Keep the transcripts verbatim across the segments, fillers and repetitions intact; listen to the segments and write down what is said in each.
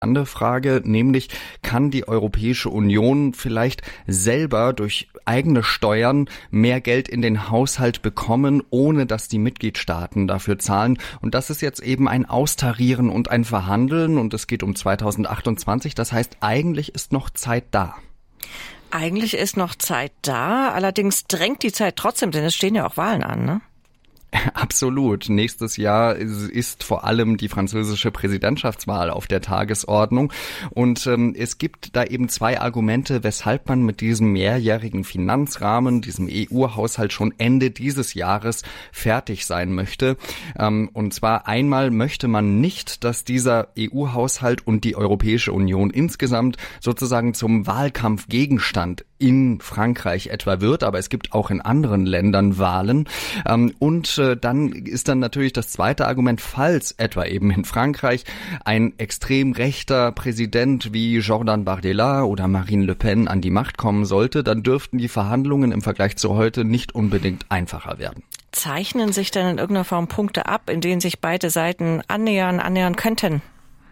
Andere Frage, nämlich kann die Europäische Union vielleicht selber durch eigene Steuern mehr Geld in den Haushalt bekommen, ohne dass die Mitgliedstaaten dafür zahlen? Und das ist jetzt eben ein Austarieren und ein Verhandeln und es geht um zweitausendachtundzwanzig. Das heißt, eigentlich ist noch Zeit da. Eigentlich ist noch Zeit da, allerdings drängt die Zeit trotzdem, denn es stehen ja auch Wahlen an, ne? Absolut. Nächstes Jahr ist, ist vor allem die französische Präsidentschaftswahl auf der Tagesordnung. Und ähm, es gibt da eben zwei Argumente, weshalb man mit diesem mehrjährigen Finanzrahmen, diesem E U-Haushalt schon Ende dieses Jahres fertig sein möchte. Ähm, und zwar einmal möchte man nicht, dass dieser E U-Haushalt und die Europäische Union insgesamt sozusagen zum Wahlkampfgegenstand in Frankreich etwa wird, aber es gibt auch in anderen Ländern Wahlen. Ähm, und äh, dann ist dann natürlich das zweite Argument, falls etwa eben in Frankreich ein extrem rechter Präsident wie Jordan Bardella oder Marine Le Pen an die Macht kommen sollte, dann dürften die Verhandlungen im Vergleich zu heute nicht unbedingt einfacher werden. Zeichnen sich denn in irgendeiner Form Punkte ab, in denen sich beide Seiten annähern, annähern könnten?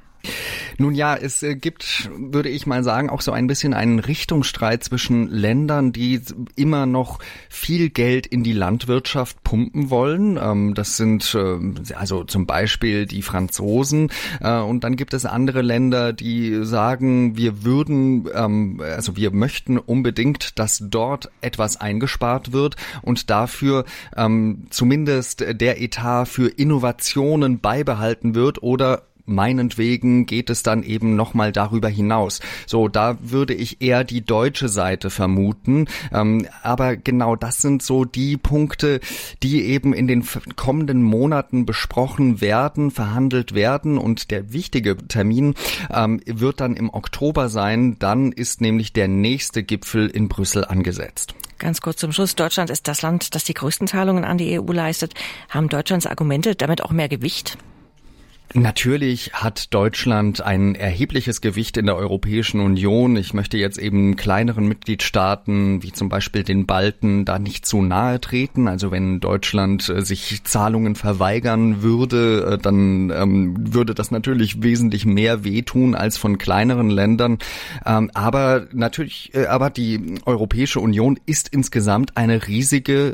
Nun ja, es gibt, würde ich mal sagen, auch so ein bisschen einen Richtungsstreit zwischen Ländern, die immer noch viel Geld in die Landwirtschaft pumpen wollen. Das sind also zum Beispiel die Franzosen. Und dann gibt es andere Länder, die sagen, wir würden, also wir möchten unbedingt, dass dort etwas eingespart wird und dafür zumindest der Etat für Innovationen beibehalten wird oder meinetwegen geht es dann eben nochmal darüber hinaus. So, da würde ich eher die deutsche Seite vermuten. Ähm, aber genau das sind so die Punkte, die eben in den kommenden Monaten besprochen werden, verhandelt werden. Und der wichtige Termin ähm, wird dann im Oktober sein. Dann ist nämlich der nächste Gipfel in Brüssel angesetzt. Ganz kurz zum Schluss. Deutschland ist das Land, das die größten Zahlungen an die E U leistet. Haben Deutschlands Argumente damit auch mehr Gewicht? Natürlich hat Deutschland ein erhebliches Gewicht in der Europäischen Union. Ich möchte jetzt eben kleineren Mitgliedstaaten, wie zum Beispiel den Balten, da nicht zu nahe treten. Also wenn Deutschland sich Zahlungen verweigern würde, dann ähm, würde das natürlich wesentlich mehr wehtun als von kleineren Ländern. Ähm, aber natürlich, äh, aber die Europäische Union ist insgesamt eine riesige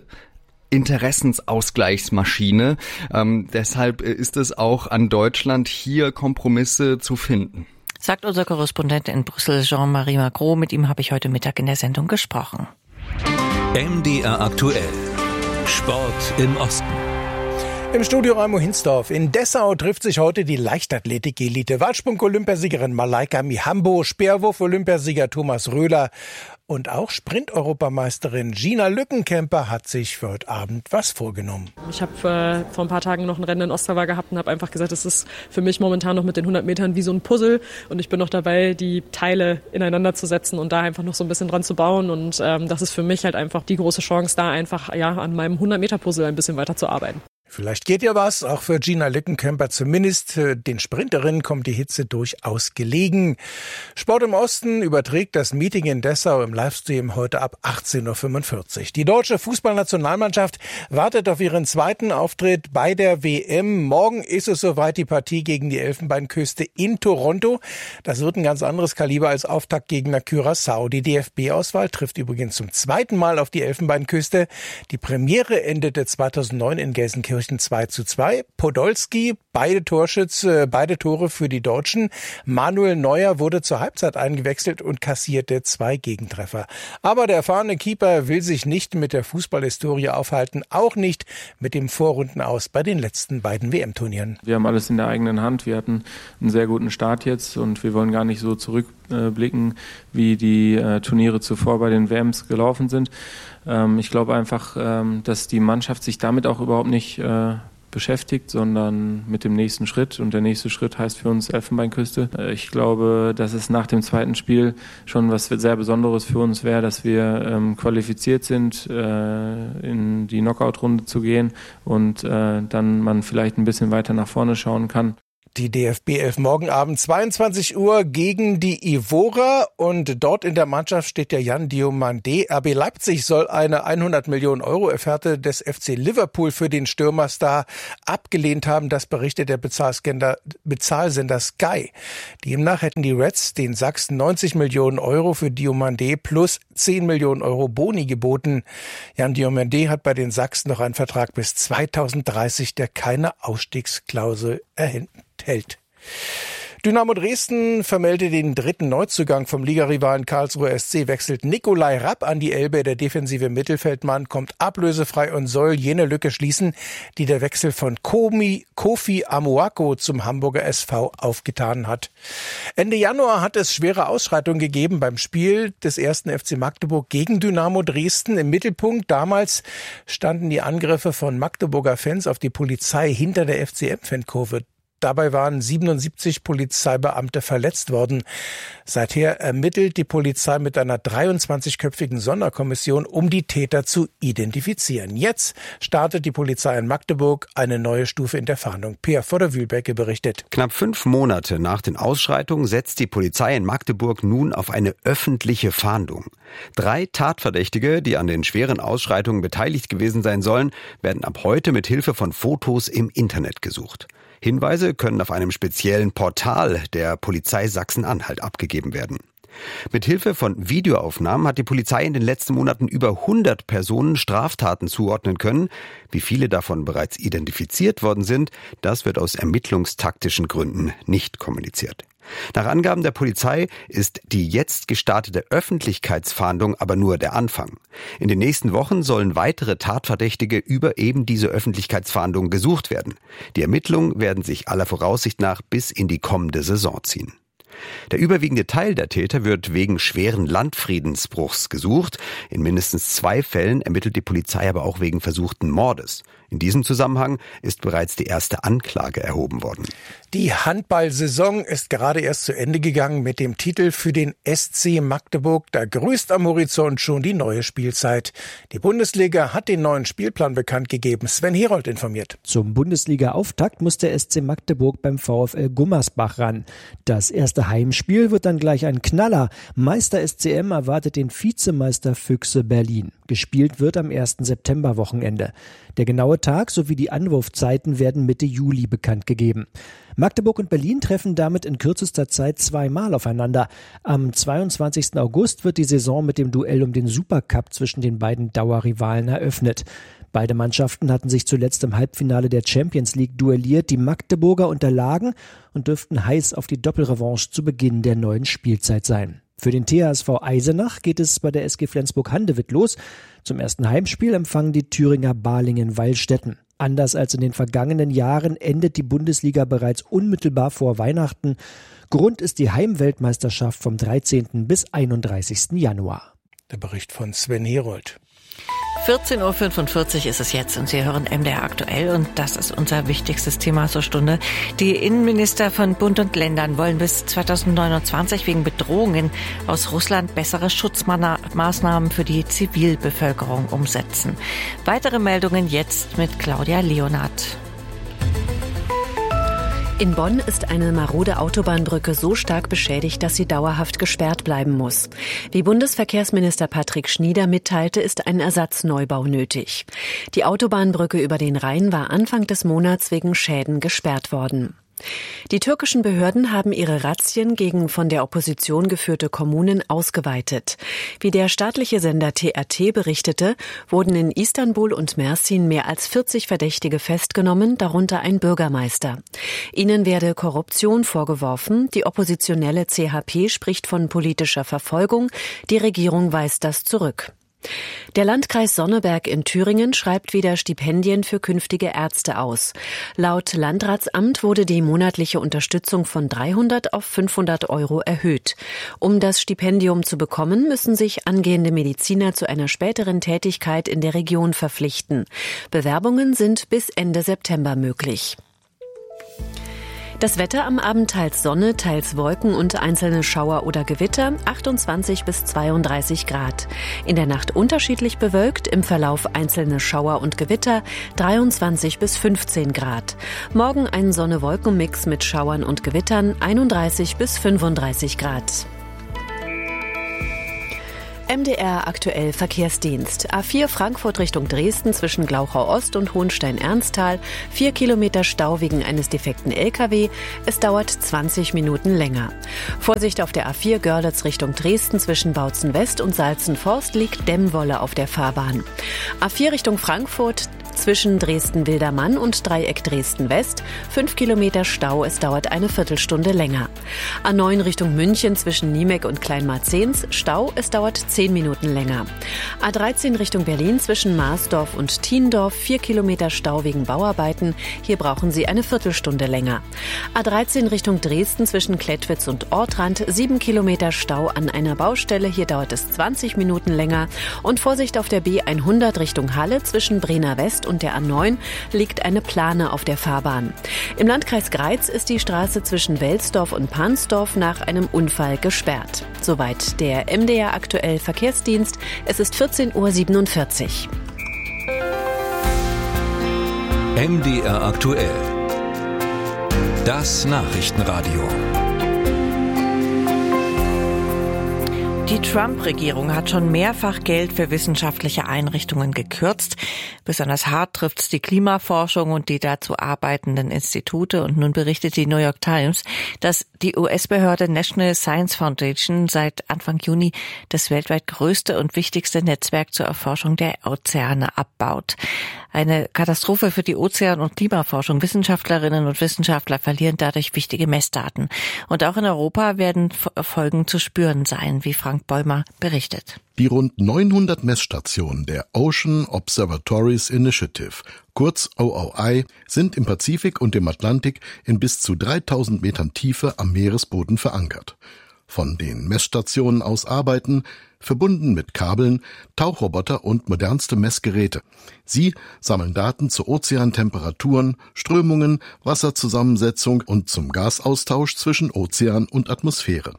Interessensausgleichsmaschine. Ähm, deshalb ist es auch an Deutschland, hier Kompromisse zu finden. Sagt unser Korrespondent in Brüssel, Jean-Marie Magro. Mit ihm habe ich heute Mittag in der Sendung gesprochen. M D R aktuell. Sport im Osten. Im Studio Raimo Hinsdorf. In Dessau trifft sich heute die Leichtathletik-Elite. Weitsprung-Olympiasiegerin Malaika Mihambo, Speerwurf-Olympiasieger Thomas Röhler und auch Sprint-Europameisterin Gina Lückenkämper hat sich für heute Abend was vorgenommen. Ich habe äh, vor ein paar Tagen noch ein Rennen in Ostrava gehabt und habe einfach gesagt, es ist für mich momentan noch mit den hundert Metern wie so ein Puzzle und ich bin noch dabei, die Teile ineinander zu setzen und da einfach noch so ein bisschen dran zu bauen und ähm, das ist für mich halt einfach die große Chance, da einfach ja an meinem hundert Meter Puzzle ein bisschen weiter zu arbeiten. Vielleicht geht ja was, auch für Gina Lückenkämper zumindest. Den Sprinterinnen kommt die Hitze durchaus gelegen. Sport im Osten überträgt das Meeting in Dessau im Livestream heute ab achtzehn Uhr fünfundvierzig. Die deutsche Fußballnationalmannschaft wartet auf ihren zweiten Auftritt bei der W M. Morgen ist es soweit, die Partie gegen die Elfenbeinküste in Toronto. Das wird ein ganz anderes Kaliber als Auftaktgegner Curaçao. Die D F B-Auswahl trifft übrigens zum zweiten Mal auf die Elfenbeinküste. Die Premiere endete zweitausendneun in Gelsenkirchen zwei zu zwei. Podolski, beide Torschütze, beide Tore für die Deutschen. Manuel Neuer wurde zur Halbzeit eingewechselt und kassierte zwei Gegentreffer. Aber der erfahrene Keeper will sich nicht mit der Fußballhistorie aufhalten, auch nicht mit dem Vorrundenaus bei den letzten beiden W M-Turnieren. Wir haben alles in der eigenen Hand. Wir hatten einen sehr guten Start jetzt und wir wollen gar nicht so zurückblicken, wie die äh, Turniere zuvor bei den W Ms gelaufen sind. Ähm, ich glaube einfach, ähm, dass die Mannschaft sich damit auch überhaupt nicht äh, beschäftigt, sondern mit dem nächsten Schritt. Und der nächste Schritt heißt für uns Elfenbeinküste. Äh, ich glaube, dass es nach dem zweiten Spiel schon was sehr Besonderes für uns wäre, dass wir ähm, qualifiziert sind, äh, in die Knockout-Runde zu gehen und äh, dann man vielleicht ein bisschen weiter nach vorne schauen kann. Die D F B elf morgen Abend zweiundzwanzig Uhr gegen die Ivora und dort in der Mannschaft steht der Yan Diomandé. R B Leipzig soll eine hundert Millionen Euro Offerte des F C Liverpool für den Stürmerstar abgelehnt haben. Das berichtet der Bezahlsender, Bezahlsender Sky. Demnach hätten die Reds den Sachsen neunzig Millionen Euro für Diomandé plus zehn Millionen Euro Boni geboten. Yan Diomandé hat bei den Sachsen noch einen Vertrag bis zweitausenddreißig, der keine Ausstiegsklausel enthält. Dynamo Dresden vermeldet den dritten Neuzugang vom Ligarivalen Karlsruher S C, wechselt Nikolai Rapp an die Elbe. Der defensive Mittelfeldmann kommt ablösefrei und soll jene Lücke schließen, die der Wechsel von Komi, Kofi Amoako zum Hamburger S V aufgetan hat. Ende Januar hat es schwere Ausschreitungen gegeben beim Spiel des ersten F C Magdeburg gegen Dynamo Dresden. Im Mittelpunkt damals standen die Angriffe von Magdeburger Fans auf die Polizei hinter der F C M-Fankurve. Dabei waren siebenundsiebzig Polizeibeamte verletzt worden. Seither ermittelt die Polizei mit einer dreiundzwanzigköpfigen Sonderkommission, um die Täter zu identifizieren. Jetzt startet die Polizei in Magdeburg eine neue Stufe in der Fahndung. Peer Vorder-Wühlbecke berichtet. Knapp fünf Monate nach den Ausschreitungen setzt die Polizei in Magdeburg nun auf eine öffentliche Fahndung. Drei Tatverdächtige, die an den schweren Ausschreitungen beteiligt gewesen sein sollen, werden ab heute mit Hilfe von Fotos im Internet gesucht. Hinweise können auf einem speziellen Portal der Polizei Sachsen-Anhalt abgegeben werden. Mit Hilfe von Videoaufnahmen hat die Polizei in den letzten Monaten über hundert Personen Straftaten zuordnen können. Wie viele davon bereits identifiziert worden sind, das wird aus ermittlungstaktischen Gründen nicht kommuniziert. Nach Angaben der Polizei ist die jetzt gestartete Öffentlichkeitsfahndung aber nur der Anfang. In den nächsten Wochen sollen weitere Tatverdächtige über eben diese Öffentlichkeitsfahndung gesucht werden. Die Ermittlungen werden sich aller Voraussicht nach bis in die kommende Saison ziehen. Der überwiegende Teil der Täter wird wegen schweren Landfriedensbruchs gesucht. In mindestens zwei Fällen ermittelt die Polizei aber auch wegen versuchten Mordes. In diesem Zusammenhang ist bereits die erste Anklage erhoben worden. Die Handball-Saison ist gerade erst zu Ende gegangen mit dem Titel für den S C Magdeburg. Da grüßt am Horizont schon die neue Spielzeit. Die Bundesliga hat den neuen Spielplan bekannt gegeben. Sven Herold informiert. Zum Bundesliga-Auftakt muss der S C Magdeburg beim VfL Gummersbach ran. Das erste Heimspiel wird dann gleich ein Knaller. Meister S C M erwartet den Vizemeister Füchse Berlin. Gespielt wird am ersten September-Wochenende. Der genaue Tag sowie die Anwurfzeiten werden Mitte Juli bekannt gegeben. Magdeburg und Berlin treffen damit in kürzester Zeit zweimal aufeinander. Am zweiundzwanzigsten August wird die Saison mit dem Duell um den Supercup zwischen den beiden Dauerrivalen eröffnet. Beide Mannschaften hatten sich zuletzt im Halbfinale der Champions League duelliert. Die Magdeburger unterlagen und dürften heiß auf die Doppelrevanche zu Beginn der neuen Spielzeit sein. Für den T H S V Eisenach geht es bei der S G Flensburg-Handewitt los. Zum ersten Heimspiel empfangen die Thüringer Balingen-Weilstetten. Anders als in den vergangenen Jahren endet die Bundesliga bereits unmittelbar vor Weihnachten. Grund ist die Heimweltmeisterschaft vom dreizehnten bis einunddreißigsten Januar. Der Bericht von Sven Herold. vierzehn Uhr fünfundvierzig ist es jetzt und Sie hören M D R aktuell und das ist unser wichtigstes Thema zur Stunde. Die Innenminister von Bund und Ländern wollen bis zweitausendneunundzwanzig wegen Bedrohungen aus Russland bessere Schutzmaßnahmen für die Zivilbevölkerung umsetzen. Weitere Meldungen jetzt mit Claudia Leonhardt. In Bonn ist eine marode Autobahnbrücke so stark beschädigt, dass sie dauerhaft gesperrt bleiben muss. Wie Bundesverkehrsminister Patrick Schnieder mitteilte, ist ein Ersatzneubau nötig. Die Autobahnbrücke über den Rhein war Anfang des Monats wegen Schäden gesperrt worden. Die türkischen Behörden haben ihre Razzien gegen von der Opposition geführte Kommunen ausgeweitet. Wie der staatliche Sender T R T berichtete, wurden in Istanbul und Mersin mehr als vierzig Verdächtige festgenommen, darunter ein Bürgermeister. Ihnen werde Korruption vorgeworfen. Die oppositionelle C H P spricht von politischer Verfolgung. Die Regierung weist das zurück. Der Landkreis Sonneberg in Thüringen schreibt wieder Stipendien für künftige Ärzte aus. Laut Landratsamt wurde die monatliche Unterstützung von dreihundert auf fünfhundert Euro erhöht. Um das Stipendium zu bekommen, müssen sich angehende Mediziner zu einer späteren Tätigkeit in der Region verpflichten. Bewerbungen sind bis Ende September möglich. Das Wetter am Abend teils Sonne, teils Wolken und einzelne Schauer oder Gewitter, achtundzwanzig bis zweiunddreißig Grad. In der Nacht unterschiedlich bewölkt, im Verlauf einzelne Schauer und Gewitter, dreiundzwanzig bis fünfzehn Grad. Morgen ein Sonne-Wolken-Mix mit Schauern und Gewittern, einunddreißig bis fünfunddreißig Grad. M D R aktuell Verkehrsdienst. A vier Frankfurt Richtung Dresden zwischen Glauchau Ost und Hohenstein-Ernsthal. Vier Kilometer Stau wegen eines defekten L K W. Es dauert zwanzig Minuten länger. Vorsicht auf der A vier Görlitz Richtung Dresden zwischen Bautzen West und Salzenforst liegt Dämmwolle auf der Fahrbahn. A vier Richtung Frankfurt zwischen Dresden-Wildermann und Dreieck Dresden-West. Fünf Kilometer Stau, es dauert eine Viertelstunde länger. A neun Richtung München zwischen Niemek und Kleinmarzens. Stau, es dauert zehn Minuten länger. A dreizehn Richtung Berlin zwischen Marsdorf und Thiendorf. Vier Kilometer Stau wegen Bauarbeiten. Hier brauchen Sie eine Viertelstunde länger. A dreizehn Richtung Dresden zwischen Klettwitz und Ortrand. Sieben Kilometer Stau an einer Baustelle. Hier dauert es zwanzig Minuten länger. Und Vorsicht auf der B hundert Richtung Halle zwischen Brenner West und der A neun liegt eine Plane auf der Fahrbahn. Im Landkreis Greiz ist die Straße zwischen Welsdorf und Pansdorf nach einem Unfall gesperrt. Soweit der M D R aktuell Verkehrsdienst. Es ist vierzehn Uhr siebenundvierzig. M D R aktuell. Das Nachrichtenradio. Die Trump-Regierung hat schon mehrfach Geld für wissenschaftliche Einrichtungen gekürzt. Besonders hart trifft es die Klimaforschung und die dazu arbeitenden Institute. Und nun berichtet die New York Times, dass die U S-Behörde National Science Foundation seit Anfang Juni das weltweit größte und wichtigste Netzwerk zur Erforschung der Ozeane abbaut. Eine Katastrophe für die Ozean- und Klimaforschung. Wissenschaftlerinnen und Wissenschaftler verlieren dadurch wichtige Messdaten. Und auch in Europa werden Folgen zu spüren sein, wie Frank Bäumer berichtet. Die rund neunhundert Messstationen der Ocean Observatories Initiative, kurz O O I, sind im Pazifik und im Atlantik in bis zu dreitausend Metern Tiefe am Meeresboden verankert. Von den Messstationen aus arbeiten, verbunden mit Kabeln, Tauchroboter und modernste Messgeräte. Sie sammeln Daten zu Ozeantemperaturen, Strömungen, Wasserzusammensetzung und zum Gasaustausch zwischen Ozean und Atmosphäre.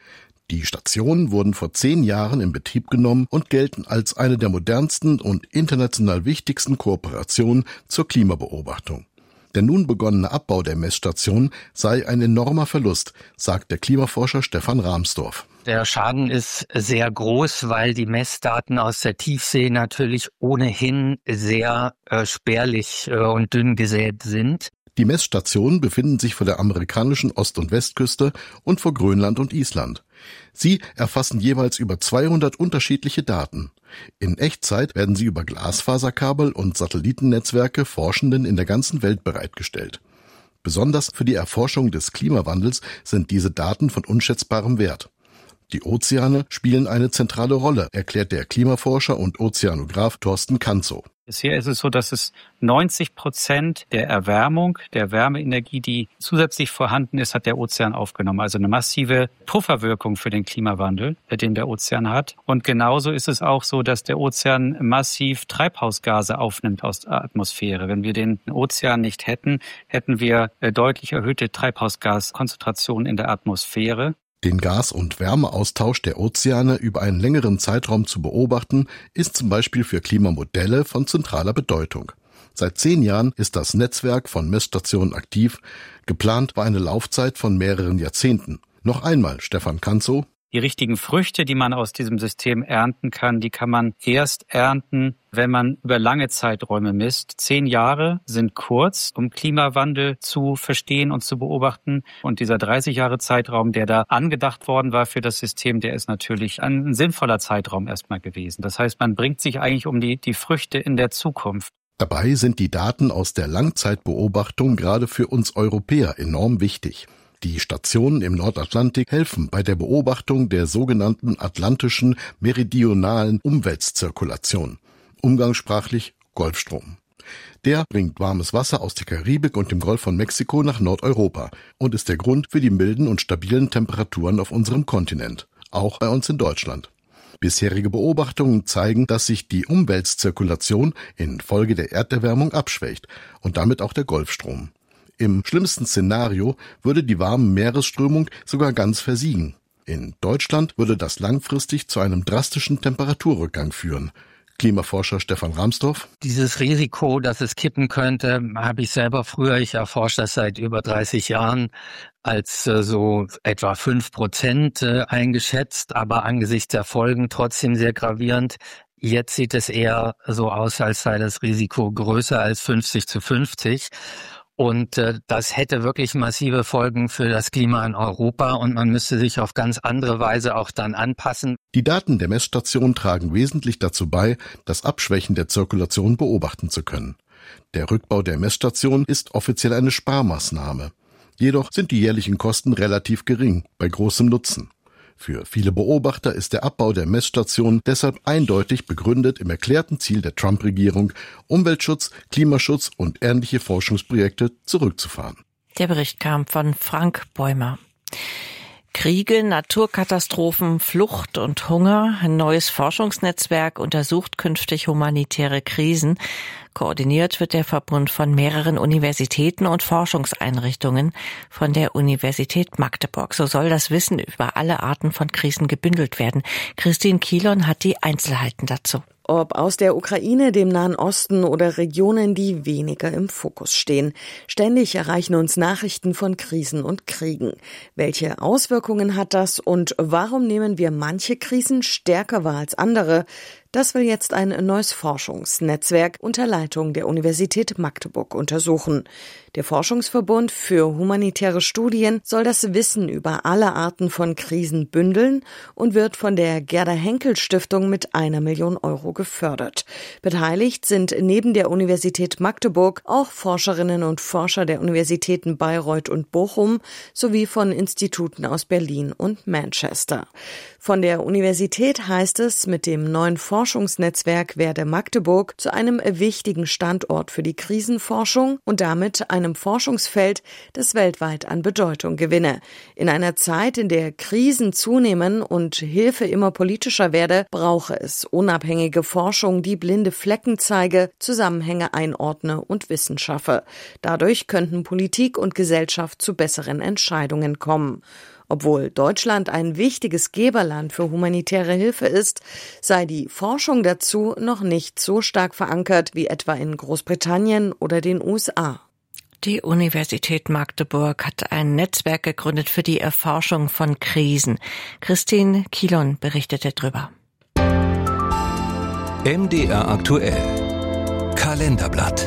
Die Stationen wurden vor zehn Jahren in Betrieb genommen und gelten als eine der modernsten und international wichtigsten Kooperationen zur Klimabeobachtung. Der nun begonnene Abbau der Messstationen sei ein enormer Verlust, sagt der Klimaforscher Stefan Rahmsdorf. Der Schaden ist sehr groß, weil die Messdaten aus der Tiefsee natürlich ohnehin sehr äh, spärlich äh, und dünn gesät sind. Die Messstationen befinden sich vor der amerikanischen Ost- und Westküste und vor Grönland und Island. Sie erfassen jeweils über zweihundert unterschiedliche Daten. In Echtzeit werden sie über Glasfaserkabel und Satellitennetzwerke Forschenden in der ganzen Welt bereitgestellt. Besonders für die Erforschung des Klimawandels sind diese Daten von unschätzbarem Wert. Die Ozeane spielen eine zentrale Rolle, erklärt der Klimaforscher und Ozeanograf Thorsten Kanzow. Bisher ist es so, dass es neunzig Prozent der Erwärmung, der Wärmeenergie, die zusätzlich vorhanden ist, hat der Ozean aufgenommen. Also eine massive Pufferwirkung für den Klimawandel, den der Ozean hat. Und genauso ist es auch so, dass der Ozean massiv Treibhausgase aufnimmt aus der Atmosphäre. Wenn wir den Ozean nicht hätten, hätten wir deutlich erhöhte Treibhausgaskonzentrationen in der Atmosphäre. Den Gas- und Wärmeaustausch der Ozeane über einen längeren Zeitraum zu beobachten, ist zum Beispiel für Klimamodelle von zentraler Bedeutung. Seit zehn Jahren ist das Netzwerk von Messstationen aktiv. Geplant war eine Laufzeit von mehreren Jahrzehnten. Noch einmal Stefan Kanzow. Die richtigen Früchte, die man aus diesem System ernten kann, die kann man erst ernten, wenn man über lange Zeiträume misst. Zehn Jahre sind kurz, um Klimawandel zu verstehen und zu beobachten. Und dieser dreißig Jahre Zeitraum, der da angedacht worden war für das System, der ist natürlich ein sinnvoller Zeitraum erstmal gewesen. Das heißt, man bringt sich eigentlich um die, die Früchte in der Zukunft. Dabei sind die Daten aus der Langzeitbeobachtung gerade für uns Europäer enorm wichtig. Die Stationen im Nordatlantik helfen bei der Beobachtung der sogenannten atlantischen meridionalen Umweltzirkulation, umgangssprachlich Golfstrom. Der bringt warmes Wasser aus der Karibik und dem Golf von Mexiko nach Nordeuropa und ist der Grund für die milden und stabilen Temperaturen auf unserem Kontinent, auch bei uns in Deutschland. Bisherige Beobachtungen zeigen, dass sich die Umweltzirkulation infolge der Erderwärmung abschwächt und damit auch der Golfstrom. Im schlimmsten Szenario würde die warme Meeresströmung sogar ganz versiegen. In Deutschland würde das langfristig zu einem drastischen Temperaturrückgang führen. Klimaforscher Stefan Rahmsdorf. Dieses Risiko, dass es kippen könnte, habe ich selber früher, ich erforsche das seit über dreißig Jahren, als äh, so etwa fünf Prozent äh, eingeschätzt, aber angesichts der Folgen trotzdem sehr gravierend. Jetzt sieht es eher so aus, als sei das Risiko größer als fünfzig zu fünfzig. Und äh, das hätte wirklich massive Folgen für das Klima in Europa und man müsste sich auf ganz andere Weise auch dann anpassen. Die Daten der Messstation tragen wesentlich dazu bei, das Abschwächen der Zirkulation beobachten zu können. Der Rückbau der Messstation ist offiziell eine Sparmaßnahme. Jedoch sind die jährlichen Kosten relativ gering, bei großem Nutzen. Für viele Beobachter ist der Abbau der Messstation deshalb eindeutig begründet im erklärten Ziel der Trump-Regierung, Umweltschutz, Klimaschutz und ähnliche Forschungsprojekte zurückzufahren. Der Bericht kam von Frank Bäumer. Kriege, Naturkatastrophen, Flucht und Hunger. Ein neues Forschungsnetzwerk untersucht künftig humanitäre Krisen. Koordiniert wird der Verbund von mehreren Universitäten und Forschungseinrichtungen von der Universität Magdeburg. So soll das Wissen über alle Arten von Krisen gebündelt werden. Christine Kielon hat die Einzelheiten dazu. Ob aus der Ukraine, dem Nahen Osten oder Regionen, die weniger im Fokus stehen. Ständig erreichen uns Nachrichten von Krisen und Kriegen. Welche Auswirkungen hat das und warum nehmen wir manche Krisen stärker wahr als andere? Das will jetzt ein neues Forschungsnetzwerk unter Leitung der Universität Magdeburg untersuchen. Der Forschungsverbund für humanitäre Studien soll das Wissen über alle Arten von Krisen bündeln und wird von der Gerda-Henkel-Stiftung mit einer Million Euro gefördert. Beteiligt sind neben der Universität Magdeburg auch Forscherinnen und Forscher der Universitäten Bayreuth und Bochum sowie von Instituten aus Berlin und Manchester. Von der Universität heißt es, mit dem neuen Forschungsnetzwerk werde Magdeburg zu einem wichtigen Standort für die Krisenforschung und damit einem Forschungsfeld, das weltweit an Bedeutung gewinne. In einer Zeit, in der Krisen zunehmen und Hilfe immer politischer werde, brauche es unabhängige Forschung, die blinde Flecken zeige, Zusammenhänge einordne und Wissen schaffe. Dadurch könnten Politik und Gesellschaft zu besseren Entscheidungen kommen. Obwohl Deutschland ein wichtiges Geberland für humanitäre Hilfe ist, sei die Forschung dazu noch nicht so stark verankert wie etwa in Großbritannien oder den U S A. Die Universität Magdeburg hat ein Netzwerk gegründet für die Erforschung von Krisen. Christine Kielon berichtete drüber. M D R aktuell. Kalenderblatt.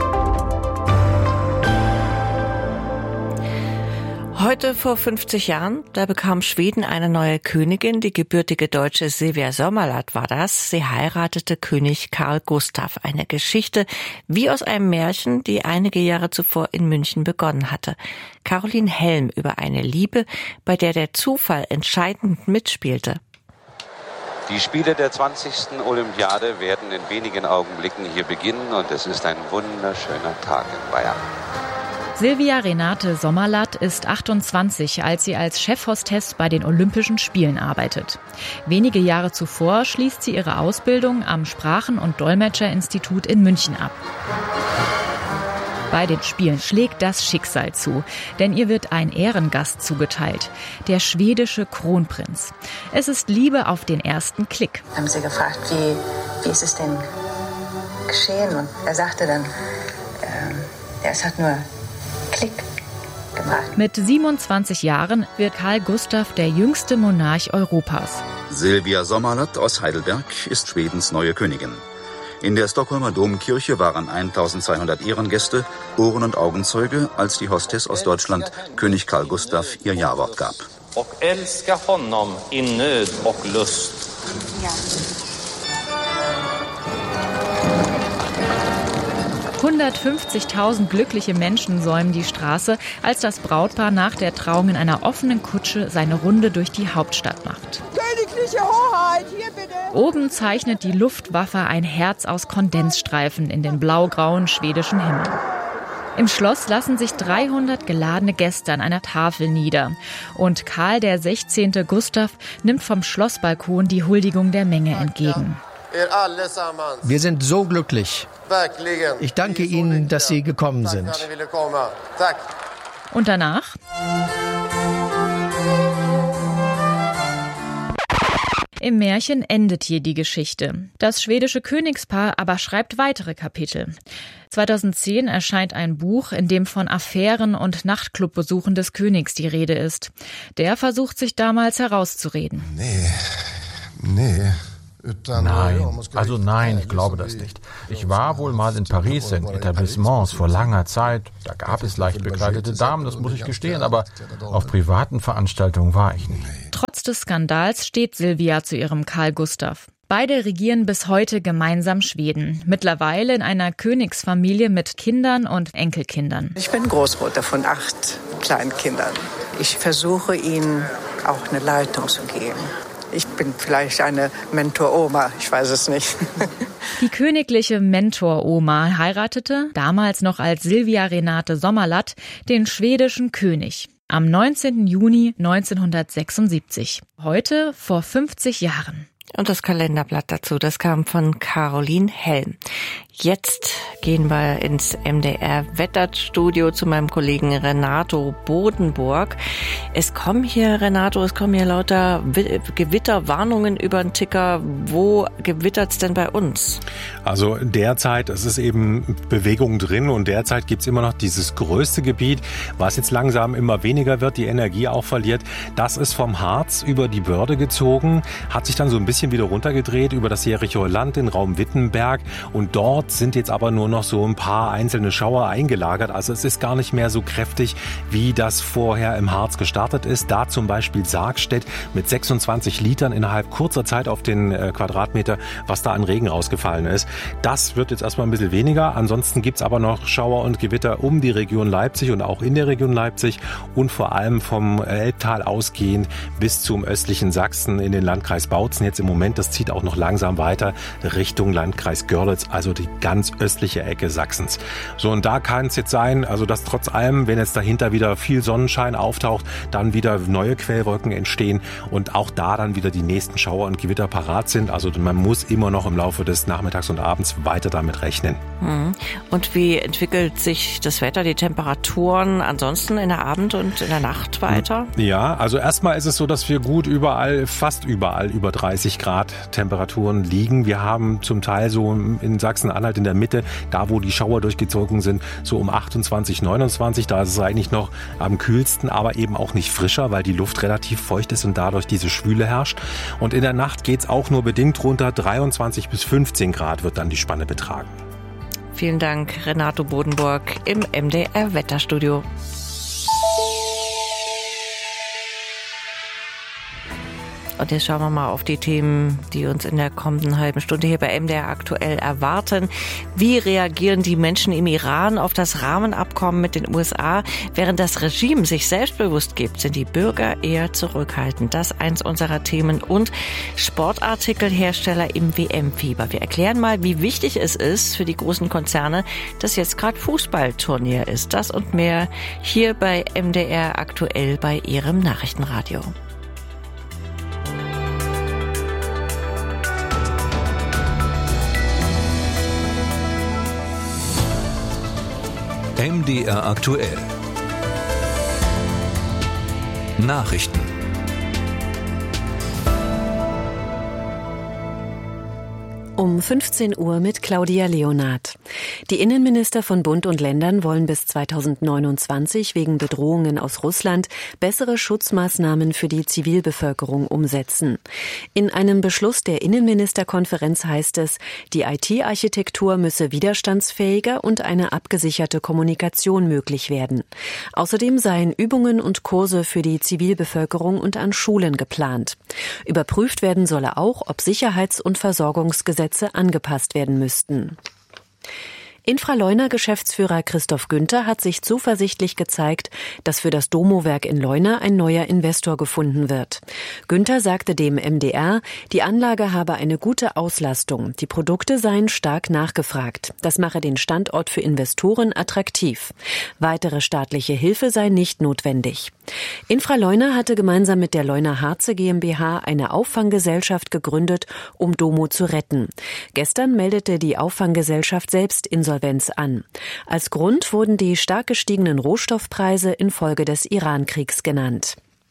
Heute vor fünfzig Jahren, da bekam Schweden eine neue Königin, die gebürtige Deutsche Silvia Sommerlath war das. Sie heiratete König Karl Gustav. Eine Geschichte wie aus einem Märchen, die einige Jahre zuvor in München begonnen hatte. Caroline Helm über eine Liebe, bei der der Zufall entscheidend mitspielte. Die Spiele der zwanzigsten Olympiade werden in wenigen Augenblicken hier beginnen und es ist ein wunderschöner Tag in Bayern. Silvia Renate Sommerlath ist achtundzwanzig, als sie als Chefhostess bei den Olympischen Spielen arbeitet. Wenige Jahre zuvor schließt sie ihre Ausbildung am Sprachen- und Dolmetscherinstitut in München ab. Bei den Spielen schlägt das Schicksal zu, denn ihr wird ein Ehrengast zugeteilt, der schwedische Kronprinz. Es ist Liebe auf den ersten Klick. Haben sie gefragt, wie, wie ist es denn geschehen? Und er sagte dann, äh, ja, es hat nur Klick gemacht. Mit siebenundzwanzig Jahren wird Karl Gustav der jüngste Monarch Europas. Silvia Sommerlath aus Heidelberg ist Schwedens neue Königin. In der Stockholmer Domkirche waren eintausendzweihundert Ehrengäste, Ohren- und Augenzeuge, als die Hostess aus Deutschland, König Karl Gustav, ihr Ja-Wort gab. Och älska honom in nöd och lust. Ja. hundertfünfzigtausend glückliche Menschen säumen die Straße, als das Brautpaar nach der Trauung in einer offenen Kutsche seine Runde durch die Hauptstadt macht. Königliche Hoheit, hier bitte! Oben zeichnet die Luftwaffe ein Herz aus Kondensstreifen in den blaugrauen schwedischen Himmel. Im Schloss lassen sich dreihundert geladene Gäste an einer Tafel nieder. Und Karl der sechzehnte Gustav nimmt vom Schlossbalkon die Huldigung der Menge entgegen. Wir sind so glücklich. Ich danke Ihnen, dass Sie gekommen sind. Und danach? Im Märchen endet hier die Geschichte. Das schwedische Königspaar aber schreibt weitere Kapitel. zweitausendzehn erscheint ein Buch, in dem von Affären und Nachtclubbesuchen des Königs die Rede ist. Der versucht sich damals herauszureden. Nee, nee. Nein, also nein, ich glaube das nicht. Ich war wohl mal in Paris in Etablissements vor langer Zeit. Da gab es leicht bekleidete Damen, das muss ich gestehen, aber auf privaten Veranstaltungen war ich nicht. Trotz des Skandals steht Silvia zu ihrem Karl Gustav. Beide regieren bis heute gemeinsam Schweden. Mittlerweile in einer Königsfamilie mit Kindern und Enkelkindern. Ich bin Großmutter von acht Kleinkindern. Ich versuche ihnen auch eine Leitung zu geben. Ich bin vielleicht eine Mentor-Oma, ich weiß es nicht. Die königliche Mentor-Oma heiratete, damals noch als Silvia Renate Sommerlath, den schwedischen König. Am neunzehnten Juni neunzehnhundertsechsundsiebzig. Heute vor fünfzig Jahren. Und das Kalenderblatt dazu, das kam von Caroline Helm. Jetzt gehen wir ins M D R-Wetterstudio zu meinem Kollegen Renato Bodenburg. Es kommen hier, Renato, es kommen hier lauter Gewitterwarnungen über den Ticker. Wo gewittert's denn bei uns? Also derzeit, es ist eben Bewegung drin und derzeit gibt's immer noch dieses größte Gebiet, was jetzt langsam immer weniger wird, die Energie auch verliert. Das ist vom Harz über die Börde gezogen, hat sich dann so ein bisschen wieder runtergedreht über das Jerichoer Land, den Raum Wittenberg, und dort sind jetzt aber nur noch so ein paar einzelne Schauer eingelagert. Also es ist gar nicht mehr so kräftig, wie das vorher im Harz gestartet ist. Da zum Beispiel Sargstedt mit sechsundzwanzig Litern innerhalb kurzer Zeit auf den äh, Quadratmeter, was da an Regen rausgefallen ist. Das wird jetzt erstmal ein bisschen weniger. Ansonsten gibt's aber noch Schauer und Gewitter um die Region Leipzig und auch in der Region Leipzig und vor allem vom Elbtal ausgehend bis zum östlichen Sachsen in den Landkreis Bautzen. Jetzt im Moment, das zieht auch noch langsam weiter Richtung Landkreis Görlitz, also die ganz östliche Ecke Sachsens. So, und da kann es jetzt sein, also dass trotz allem, wenn jetzt dahinter wieder viel Sonnenschein auftaucht, dann wieder neue Quellwolken entstehen und auch da dann wieder die nächsten Schauer und Gewitter parat sind. Also man muss immer noch im Laufe des Nachmittags und Abends weiter damit rechnen. Und wie entwickelt sich das Wetter, die Temperaturen ansonsten in der Abend- und in der Nacht weiter? Ja, also erstmal ist es so, dass wir gut überall, fast überall über dreißig Grad Temperaturen liegen. Wir haben zum Teil so in Sachsen-Anhalt in der Mitte, da wo die Schauer durchgezogen sind, so um achtundzwanzig, neunundzwanzig. Da ist es eigentlich noch am kühlsten, aber eben auch nicht frischer, weil die Luft relativ feucht ist und dadurch diese Schwüle herrscht. Und in der Nacht geht es auch nur bedingt runter. dreiundzwanzig bis fünfzehn Grad wird dann die Spanne betragen. Vielen Dank, Renato Bodenburg im M D R-Wetterstudio. Und jetzt schauen wir mal auf die Themen, die uns in der kommenden halben Stunde hier bei M D R aktuell erwarten. Wie reagieren die Menschen im Iran auf das Rahmenabkommen mit den U S A? Während das Regime sich selbstbewusst gibt, sind die Bürger eher zurückhaltend. Das ist eins unserer Themen. Und Sportartikelhersteller im W M-Fieber. Wir erklären mal, wie wichtig es ist für die großen Konzerne, dass jetzt gerade Fußballturnier ist. Das und mehr hier bei M D R aktuell bei Ihrem Nachrichtenradio. M D R aktuell. Nachrichten. Um fünfzehn Uhr mit Claudia Leonard. Die Innenminister von Bund und Ländern wollen bis zweitausendneunundzwanzig wegen Bedrohungen aus Russland bessere Schutzmaßnahmen für die Zivilbevölkerung umsetzen. In einem Beschluss der Innenministerkonferenz heißt es, die I T-Architektur müsse widerstandsfähiger und eine abgesicherte Kommunikation möglich werden. Außerdem seien Übungen und Kurse für die Zivilbevölkerung und an Schulen geplant. Überprüft werden solle auch, ob Sicherheits- und Versorgungsgesetze angepasst werden müssten. Infraleuna-Geschäftsführer Christoph Günther hat sich zuversichtlich gezeigt, dass für das Domo-Werk in Leuna ein neuer Investor gefunden wird. Günther sagte dem M D R, die Anlage habe eine gute Auslastung, die Produkte seien stark nachgefragt. Das mache den Standort für Investoren attraktiv. Weitere staatliche Hilfe sei nicht notwendig. Infraleuna hatte gemeinsam mit der Leuna Harze GmbH eine Auffanggesellschaft gegründet, um Domo zu retten. Gestern meldete die Auffanggesellschaft selbst Insolvenz an. Als Grund wurden die stark gestiegenen Rohstoffpreise infolge des Iran-Kriegs genannt.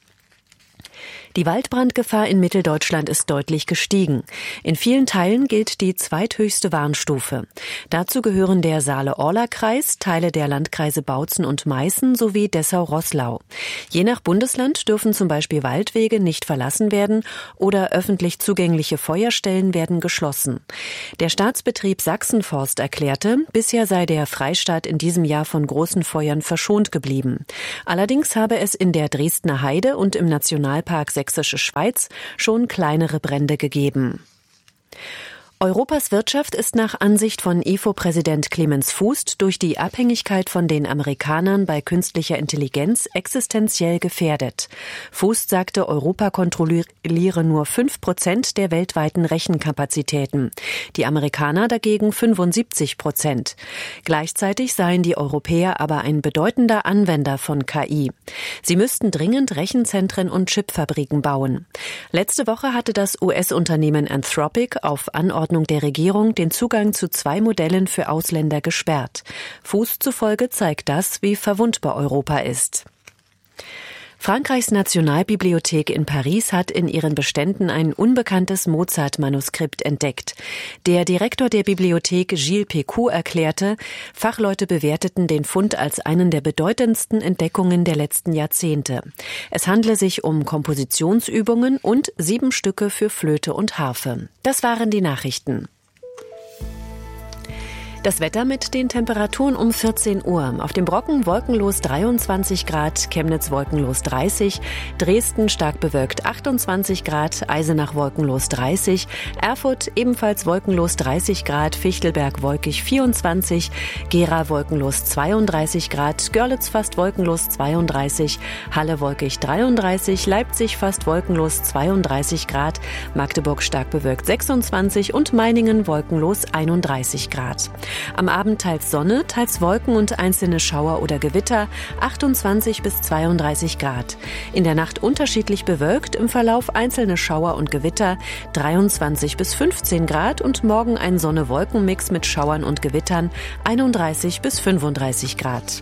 Die Waldbrandgefahr in Mitteldeutschland ist deutlich gestiegen. In vielen Teilen gilt die zweithöchste Warnstufe. Dazu gehören der Saale-Orla-Kreis, Teile der Landkreise Bautzen und Meißen sowie Dessau-Roßlau. Je nach Bundesland dürfen zum Beispiel Waldwege nicht verlassen werden oder öffentlich zugängliche Feuerstellen werden geschlossen. Der Staatsbetrieb Sachsenforst erklärte, bisher sei der Freistaat in diesem Jahr von großen Feuern verschont geblieben. Allerdings habe es in der Dresdner Heide und im Nationalpark Sächsische Schweiz schon kleinere Brände gegeben. Europas Wirtschaft ist nach Ansicht von I F O-Präsident Clemens Fußt durch die Abhängigkeit von den Amerikanern bei künstlicher Intelligenz existenziell gefährdet. Fußt sagte, Europa kontrolliere nur fünf Prozent der weltweiten Rechenkapazitäten, die Amerikaner dagegen fünfundsiebzig Prozent. Gleichzeitig seien die Europäer aber ein bedeutender Anwender von K I. Sie müssten dringend Rechenzentren und Chipfabriken bauen. Letzte Woche hatte das U S-Unternehmen Anthropic auf Anordnung der Regierung den Zugang zu zwei Modellen für Ausländer gesperrt. Fußt zufolge zeigt das, wie verwundbar Europa ist. Frankreichs Nationalbibliothek in Paris hat in ihren Beständen ein unbekanntes Mozart-Manuskript entdeckt. Der Direktor der Bibliothek Gilles Pécou erklärte, Fachleute bewerteten den Fund als einen der bedeutendsten Entdeckungen der letzten Jahrzehnte. Es handle sich um Kompositionsübungen und sieben Stücke für Flöte und Harfe. Das waren die Nachrichten. Das Wetter mit den Temperaturen um vierzehn Uhr. Auf dem Brocken wolkenlos dreiundzwanzig Grad, Chemnitz wolkenlos dreißig, Dresden stark bewölkt achtundzwanzig Grad, Eisenach wolkenlos dreißig, Erfurt ebenfalls wolkenlos dreißig Grad, Fichtelberg wolkig vierundzwanzig, Gera wolkenlos zweiunddreißig Grad, Görlitz fast wolkenlos zweiunddreißig, Halle wolkig dreiunddreißig, Leipzig fast wolkenlos zweiunddreißig Grad, Magdeburg stark bewölkt sechsundzwanzig und Meiningen wolkenlos einunddreißig Grad. Am Abend teils Sonne, teils Wolken und einzelne Schauer oder Gewitter, achtundzwanzig bis zweiunddreißig Grad. In der Nacht unterschiedlich bewölkt, im Verlauf einzelne Schauer und Gewitter, dreiundzwanzig bis fünfzehn Grad und morgen ein Sonne-Wolken-Mix mit Schauern und Gewittern, einunddreißig bis fünfunddreißig Grad.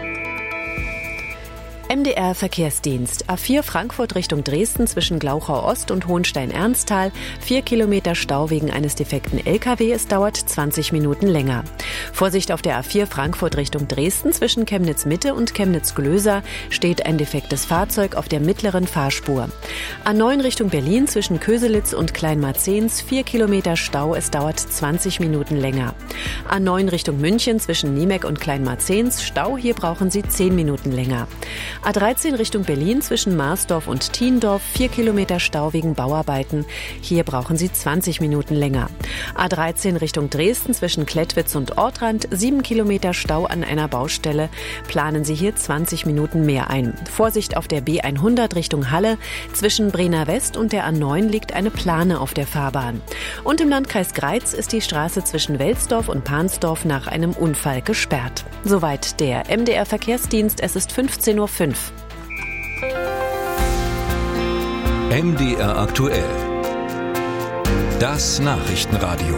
M D R-Verkehrsdienst. A vier Frankfurt Richtung Dresden zwischen Glauchau Ost und Hohenstein-Ernsthal. Vier Kilometer Stau wegen eines defekten L K W. Es dauert zwanzig Minuten länger. Vorsicht auf der A vier Frankfurt Richtung Dresden zwischen Chemnitz-Mitte und Chemnitz-Glöser steht ein defektes Fahrzeug auf der mittleren Fahrspur. A neun Richtung Berlin zwischen Köselitz und Kleinmarzens. Vier Kilometer Stau. Es dauert zwanzig Minuten länger. A neun Richtung München zwischen Niemek und Kleinmarzens. Stau. Hier brauchen Sie zehn Minuten länger. A dreizehn Richtung Berlin zwischen Marsdorf und Thiendorf, vier Kilometer Stau wegen Bauarbeiten. Hier brauchen Sie zwanzig Minuten länger. A dreizehn Richtung Dresden zwischen Klettwitz und Ortrand, sieben Kilometer Stau an einer Baustelle. Planen Sie hier zwanzig Minuten mehr ein. Vorsicht auf der B hundert Richtung Halle. Zwischen Brenner West und der A neun liegt eine Plane auf der Fahrbahn. Und im Landkreis Greiz ist die Straße zwischen Welsdorf und Pansdorf nach einem Unfall gesperrt. Soweit der M D R-Verkehrsdienst. Es ist fünfzehn Uhr fünf. M D R aktuell. Das Nachrichtenradio.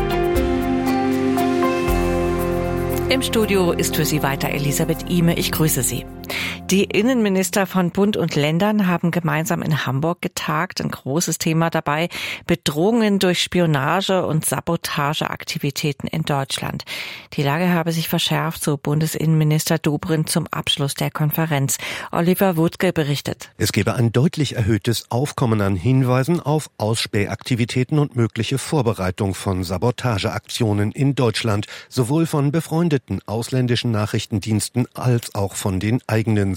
Im Studio ist für Sie weiter Elisabeth Ihme. Ich grüße Sie. Die Innenminister von Bund und Ländern haben gemeinsam in Hamburg getagt. Ein großes Thema dabei: Bedrohungen durch Spionage und Sabotageaktivitäten in Deutschland. Die Lage habe sich verschärft, so Bundesinnenminister Dobrindt zum Abschluss der Konferenz. Oliver Wuttke berichtet. Es gebe ein deutlich erhöhtes Aufkommen an Hinweisen auf Ausspähaktivitäten und mögliche Vorbereitung von Sabotageaktionen in Deutschland, sowohl von befreundeten ausländischen Nachrichtendiensten als auch von den eigenen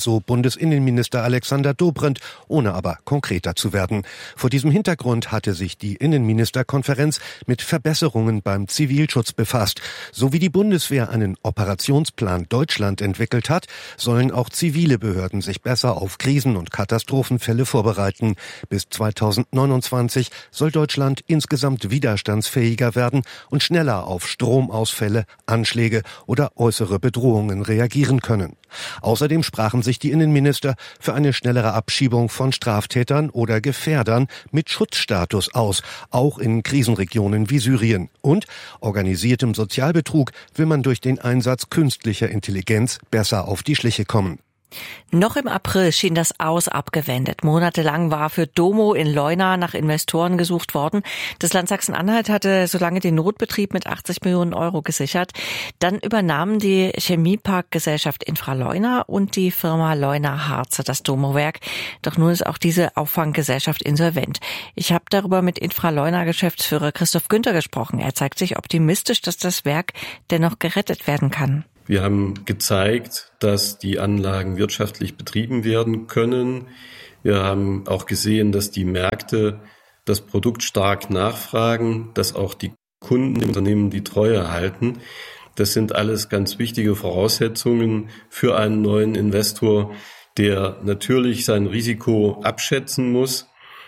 so Bundesinnenminister Alexander Dobrindt, ohne aber konkreter zu werden. Vor diesem Hintergrund hatte sich die Innenministerkonferenz mit Verbesserungen beim Zivilschutz befasst. So wie die Bundeswehr einen Operationsplan Deutschland entwickelt hat, sollen auch zivile Behörden sich besser auf Krisen- und Katastrophenfälle vorbereiten. Bis zweitausendneunundzwanzig soll Deutschland insgesamt widerstandsfähiger werden und schneller auf Stromausfälle, Anschläge oder äußere Bedrohungen reagieren können. Außerdem sprachen sich die Innenminister für eine schnellere Abschiebung von Straftätern oder Gefährdern mit Schutzstatus aus, auch in Krisenregionen wie Syrien. Und organisiertem Sozialbetrug will man durch den Einsatz künstlicher Intelligenz besser auf die Schliche kommen. Noch im April schien das Aus abgewendet. Monatelang war für Domo in Leuna nach Investoren gesucht worden. Das Land Sachsen-Anhalt hatte so lange den Notbetrieb mit achtzig Millionen Euro gesichert. Dann übernahmen die Chemieparkgesellschaft Infraleuna und die Firma Leuna Harze das Domo-Werk. Doch nun ist auch diese Auffanggesellschaft insolvent. Ich habe darüber mit Infraleuna-Geschäftsführer Christoph Günther gesprochen. Er zeigt sich optimistisch, dass das Werk dennoch gerettet werden kann. Wir haben gezeigt, dass die Anlagen wirtschaftlich betrieben werden können. Wir haben auch gesehen, dass die Märkte das Produkt stark nachfragen, dass auch die Kunden im Unternehmen die Treue halten. Das sind alles ganz wichtige Voraussetzungen für einen neuen Investor, der natürlich sein Risiko abschätzen muss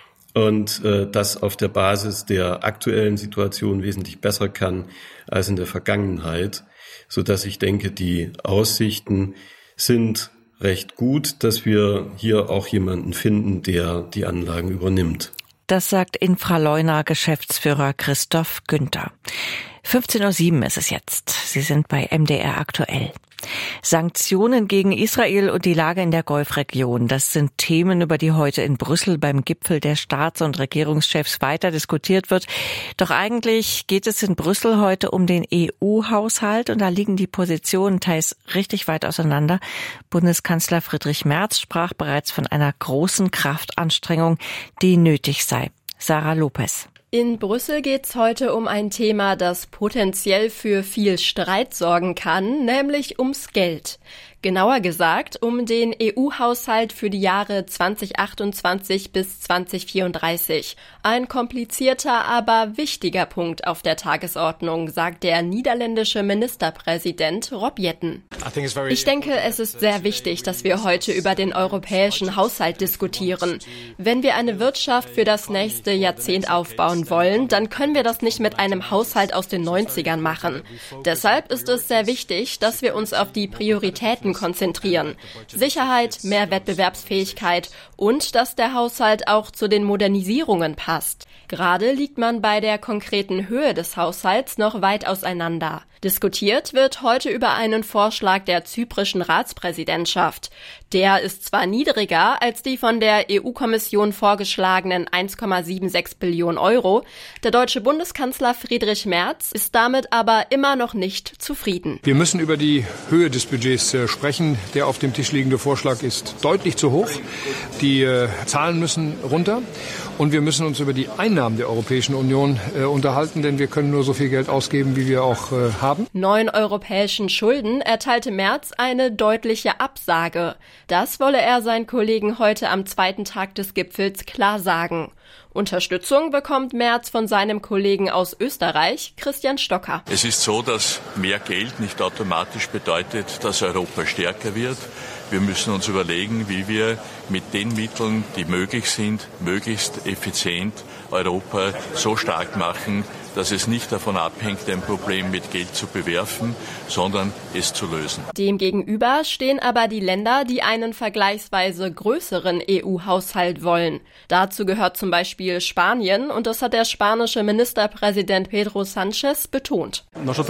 und äh, das auf der Basis der aktuellen Situation wesentlich besser kann als in der Vergangenheit, so dass ich denke, die Aussichten sind recht gut, dass wir hier auch jemanden finden, der die Anlagen übernimmt. Das sagt Infraleuna-Geschäftsführer Christoph Günther. fünfzehn Uhr sieben ist es jetzt. Sie sind bei M D R aktuell. Sanktionen gegen Israel und die Lage in der Golfregion. Das sind Themen, über die heute in Brüssel beim Gipfel der Staats- und Regierungschefs weiter diskutiert wird. Doch eigentlich geht es in Brüssel heute um den E U-Haushalt und da liegen die Positionen teils richtig weit auseinander. Bundeskanzler Friedrich Merz sprach bereits von einer großen Kraftanstrengung, die nötig sei. Sarah Lopez. In Brüssel geht's heute um ein Thema, das potenziell für viel Streit sorgen kann, nämlich ums Geld. Genauer gesagt um den E U-Haushalt für die Jahre zwanzig achtundzwanzig bis zwanzig vierunddreißig. Ein komplizierter, aber wichtiger Punkt auf der Tagesordnung, sagt der niederländische Ministerpräsident Rob Jetten. Ich denke, es ist sehr wichtig, dass wir heute über den europäischen Haushalt diskutieren. Wenn wir eine Wirtschaft für das nächste Jahrzehnt aufbauen wollen, dann können wir das nicht mit einem Haushalt aus den neunzigern machen. Deshalb ist es sehr wichtig, dass wir uns auf die Prioritäten konzentrieren. Sicherheit, mehr Wettbewerbsfähigkeit und dass der Haushalt auch zu den Modernisierungen passt. Gerade liegt man bei der konkreten Höhe des Haushalts noch weit auseinander. Diskutiert wird heute über einen Vorschlag der zyprischen Ratspräsidentschaft. Der ist zwar niedriger als die von der E U-Kommission vorgeschlagenen eins Komma sechsundsiebzig Billionen Euro. Der deutsche Bundeskanzler Friedrich Merz ist damit aber immer noch nicht zufrieden. Wir müssen über die Höhe des Budgets äh, sprechen. Der auf dem Tisch liegende Vorschlag ist deutlich zu hoch. Die äh, Zahlen müssen runter. Und wir müssen uns über die Einnahmen der Europäischen Union äh, unterhalten, denn wir können nur so viel Geld ausgeben, wie wir auch äh, haben. Neuen europäischen Schulden erteilte Merz eine deutliche Absage. Das wolle er seinen Kollegen heute am zweiten Tag des Gipfels klar sagen. Unterstützung bekommt Merz von seinem Kollegen aus Österreich, Christian Stocker. Es ist so, dass mehr Geld nicht automatisch bedeutet, dass Europa stärker wird. Wir müssen uns überlegen, wie wir mit den Mitteln, die möglich sind, möglichst effizient Europa so stark machen, dass es nicht davon abhängt, ein Problem mit Geld zu bewerfen, sondern es zu lösen. Demgegenüber stehen aber die Länder, die einen vergleichsweise größeren E U-Haushalt wollen. Dazu gehört zum Beispiel Spanien und das hat der spanische Ministerpräsident Pedro Sánchez betont.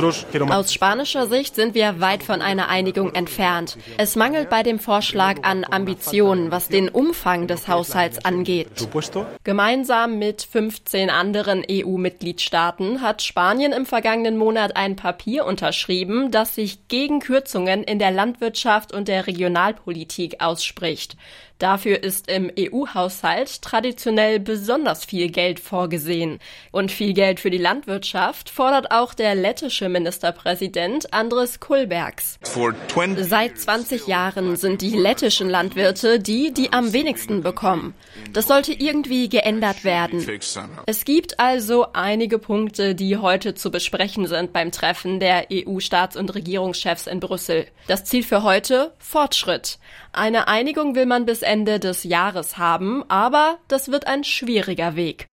Aus spanischer Sicht sind wir weit von einer Einigung entfernt. Es mangelt bei dem Vorschlag an Ambitionen, was den Umfang des Haushalts angeht. Gemeinsam mit fünfzehn anderen E U-Mitgliedstaaten hat Spanien im vergangenen Monat ein Papier unterschrieben, das sich gegen Kürzungen in der Landwirtschaft und der Regionalpolitik ausspricht. Dafür ist im E U-Haushalt traditionell besonders viel Geld vorgesehen. Und viel Geld für die Landwirtschaft fordert auch der lettische Ministerpräsident Andris Kulbergs. Seit zwanzig Jahren sind die lettischen Landwirte die, die am wenigsten bekommen. Das sollte irgendwie geändert werden. Es gibt also einige Punkte, die heute zu besprechen sind beim Treffen der E U-Staats- und Regierungschefs in Brüssel. Das Ziel für heute? Fortschritt. Eine Einigung will man bis Ende des Jahres haben, aber das wird ein schwieriger Weg.